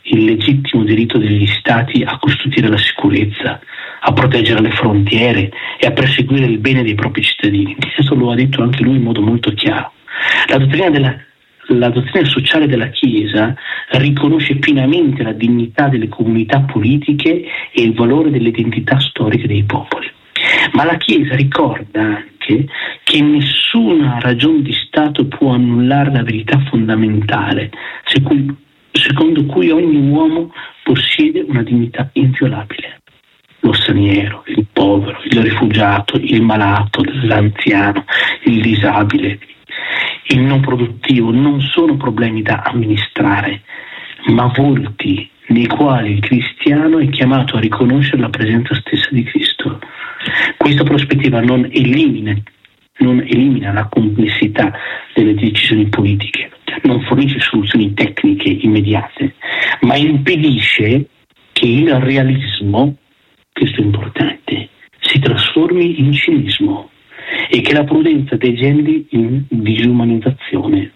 il legittimo diritto degli Stati a custodire la sicurezza, a proteggere le frontiere e a perseguire il bene dei propri cittadini. Questo lo ha detto anche lui in modo molto chiaro. La dottrina sociale della Chiesa riconosce pienamente la dignità delle comunità politiche e il valore dell'identità storica dei popoli. Ma la Chiesa ricorda anche che nessuna ragione di Stato può annullare la verità fondamentale, secondo cui ogni uomo possiede una dignità inviolabile. Lo straniero, il povero, il rifugiato, il malato, l'anziano, il disabile, il non produttivo non sono problemi da amministrare, ma volti nei quali il cristiano è chiamato a riconoscere la presenza stessa di Cristo. Questa prospettiva non elimina la complessità delle decisioni politiche, non fornisce soluzioni tecniche immediate, ma impedisce che il realismo, questo è importante, si trasformi in cinismo e che la prudenza degeneri in disumanizzazione.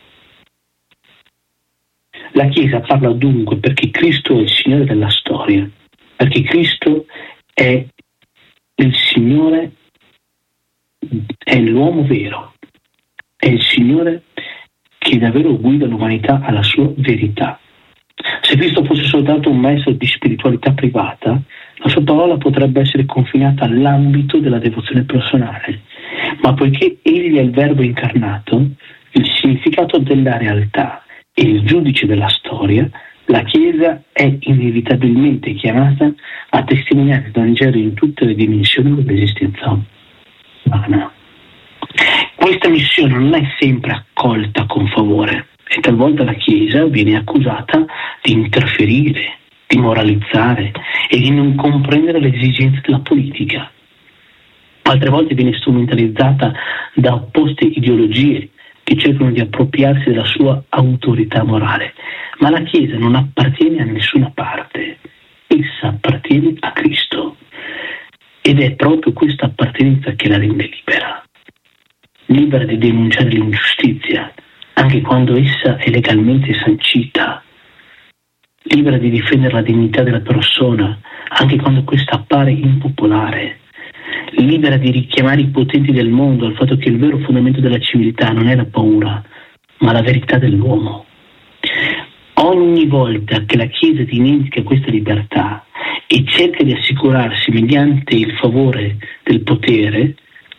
La Chiesa parla dunque perché Cristo è il Signore della storia, perché Cristo è il Signore, è l'uomo vero, è il Signore che davvero guida l'umanità alla sua verità. Se Cristo fosse soltanto un maestro di spiritualità privata, la sua parola potrebbe essere confinata all'ambito della devozione personale, ma poiché Egli è il Verbo incarnato, il significato della realtà e il giudice della storia, la Chiesa è inevitabilmente chiamata a testimoniare il Vangelo in tutte le dimensioni dell'esistenza umana. Questa missione non è sempre accolta con favore e talvolta la Chiesa viene accusata di interferire, di moralizzare e di non comprendere le esigenze della politica. Altre volte viene strumentalizzata da opposte ideologie che cercano di appropriarsi della sua autorità morale. Ma la Chiesa non appartiene a nessuna parte, essa appartiene a Cristo. Ed è proprio questa appartenenza che la rende libera. Libera di denunciare l'ingiustizia, anche quando essa è legalmente sancita. Libera di difendere la dignità della persona, anche quando questa appare impopolare. Libera di richiamare i potenti del mondo al fatto che il vero fondamento della civiltà non è la paura, ma la verità dell'uomo. Ogni volta che la Chiesa dimentica questa libertà e cerca di assicurarsi mediante il favore del potere,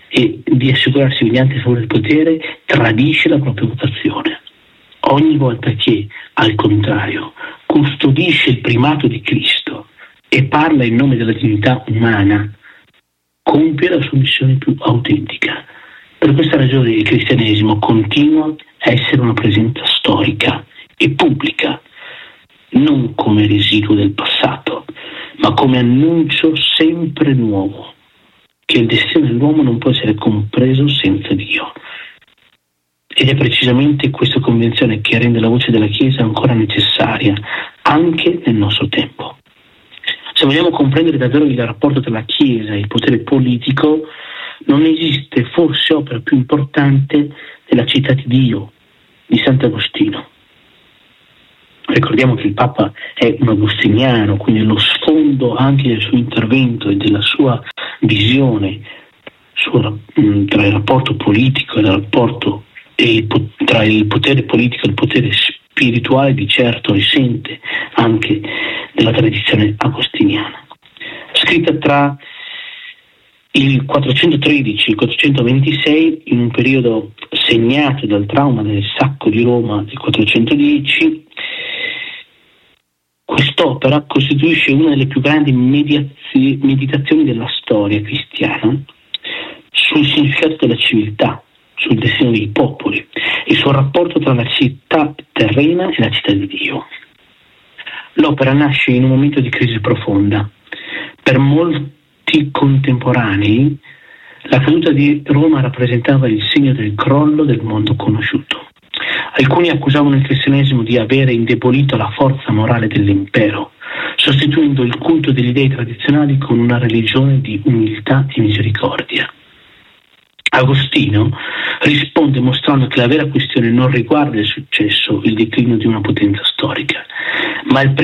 tradisce la propria vocazione. Ogni volta che, al contrario, custodisce il primato di Cristo e parla in nome della dignità umana, compie la sua missione più autentica. Per questa ragione il cristianesimo continua a essere una presenza storica e pubblica, non come residuo del passato, ma come annuncio sempre nuovo, che il destino dell'uomo non può essere compreso senza Dio. Ed è precisamente questa convinzione che rende la voce della Chiesa ancora necessaria, anche nel nostro tempo. Se vogliamo comprendere davvero il rapporto tra la Chiesa e il potere politico, non esiste forse opera più importante della città di Dio, di Sant'Agostino. Ricordiamo che il Papa è un agostiniano, quindi lo sfondo anche del suo intervento e della sua visione tra il rapporto politico e il rapporto tra il potere politico e il potere spirituale di certo risente anche della tradizione agostiniana. Scritta tra il 413 e il 426, in un periodo segnato dal trauma del sacco di Roma del 410, quest'opera costituisce una delle più grandi meditazioni della storia cristiana sul significato della civiltà, sul destino dei popoli e sul rapporto tra la città terrena e la città di Dio. L'opera nasce in un momento di crisi profonda. Per molti contemporanei la caduta di Roma rappresentava il segno del crollo del mondo conosciuto. Alcuni accusavano il cristianesimo di avere indebolito la forza morale dell'impero, sostituendo il culto degli dei tradizionali con una religione di umiltà e misericordia. Agostino risponde mostrando che la vera questione non riguarda il successo, il declino di una potenza storica, ma il